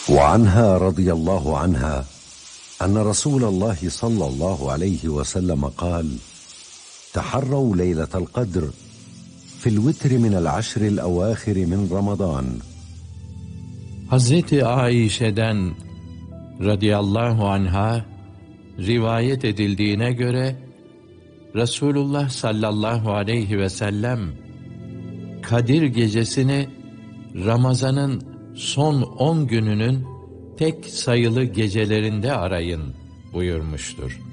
وعنها رضي الله عنها أن رسول الله صلى الله عليه وسلم قال: تحروا ليلة القدر في الوتر من العشر الأواخر من رمضان. Hazreti Aişe'den radıyallahu anha rivayet edildiğine göre Resulullah sallallahu aleyhi ve sellem Kadir gecesini Ramazan'ın son 10 gününün tek sayılı gecelerinde arayın buyurmuştur.